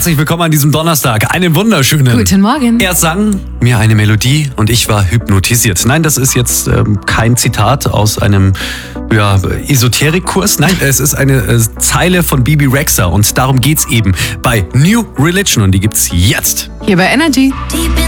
herzlich willkommen an diesem Donnerstag. Einen wunderschönen Guten Morgen. Er sang mir eine Melodie und ich war hypnotisiert. Nein, das ist jetzt kein Zitat aus einem Esoterikkurs. Nein, es ist eine Zeile von Bebe Rexha und darum geht's eben bei New Religion und die gibt's jetzt. Hier bei Energy. Deep in